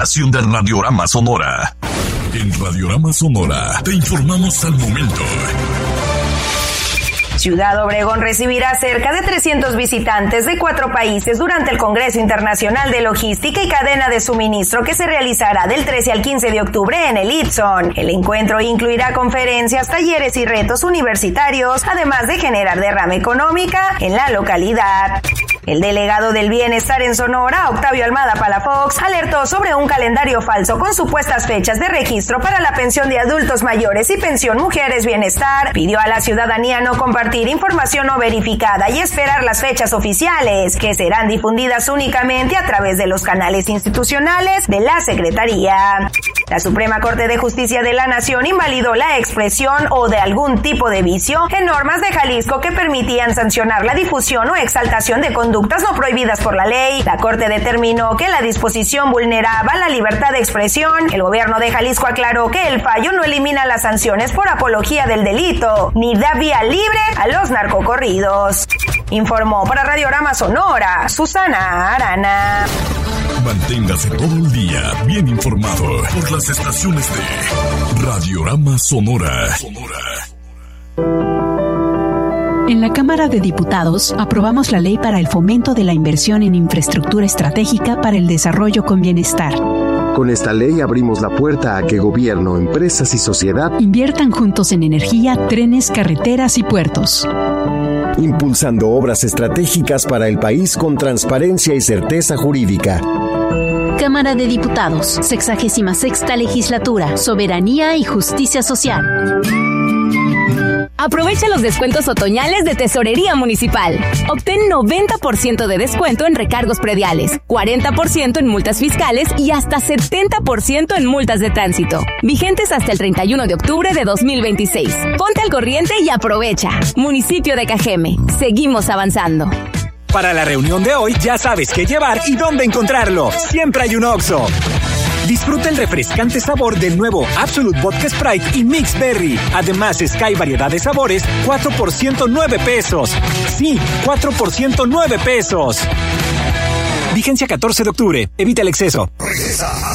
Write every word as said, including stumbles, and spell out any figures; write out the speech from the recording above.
estación de Radiorama Sonora. En Radiorama Sonora te informamos al momento. Ciudad Obregón recibirá cerca de trescientos visitantes de cuatro países durante el Congreso Internacional de Logística y Cadena de Suministro que se realizará del trece al quince de octubre en el Itson. El encuentro incluirá conferencias, talleres y retos universitarios, además de generar derrama económica en la localidad. El delegado del Bienestar en Sonora, Octavio Almada Palafox, alertó sobre un calendario falso con supuestas fechas de registro para la pensión de adultos mayores y pensión Mujeres Bienestar. Pidió a la ciudadanía no compartir información no verificada y esperar las fechas oficiales, que serán difundidas únicamente a través de los canales institucionales de la Secretaría. La Suprema Corte de Justicia de la Nación invalidó la expresión o de algún tipo de vicio en normas de Jalisco que permitían sancionar la difusión o exaltación de conductas no prohibidas por la ley. La Corte determinó que la disposición vulneraba la libertad de expresión. El gobierno de Jalisco aclaró que el fallo no elimina las sanciones por apología del delito, ni da vía libre a los narcocorridos. Informó para Radiorama Sonora, Susana Arana. Manténgase todo el día bien informado por las estaciones de Radiorama Sonora. Sonora. En la Cámara de Diputados aprobamos la ley para el fomento de la inversión en infraestructura estratégica para el desarrollo con bienestar. Con esta ley abrimos la puerta a que gobierno, empresas y sociedad inviertan juntos en energía, trenes, carreteras y puertos, impulsando obras estratégicas para el país con transparencia y certeza jurídica. Cámara de Diputados, sexagésima sexta legislatura, soberanía y justicia social. Aprovecha los descuentos otoñales de Tesorería Municipal. Obtén noventa por ciento de descuento en recargos prediales, cuarenta por ciento en multas fiscales y hasta setenta por ciento en multas de tránsito. Vigentes hasta el treinta y uno de octubre de dos mil veintiséis. Ponte al corriente y aprovecha. Municipio de Cajeme. Seguimos avanzando. Para la reunión de hoy ya sabes qué llevar y dónde encontrarlo. Siempre hay un Oxxo. Disfruta el refrescante sabor del nuevo Absolut Vodka Sprite y Mix Berry. Además, Sky variedad de sabores, cuatro por ciento nueve pesos. Sí, cuatro por ciento nueve pesos. Vigencia catorce de octubre. Evita el exceso.